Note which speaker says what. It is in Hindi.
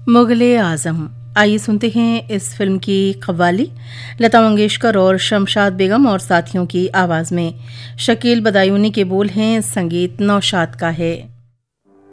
Speaker 1: मुगले आजम। आइए सुनते हैं इस फिल्म की कव्वाली लता मंगेशकर और शमशाद बेगम और साथियों की आवाज में। शकील बदायूनी के बोल हैं, संगीत नौशाद का है।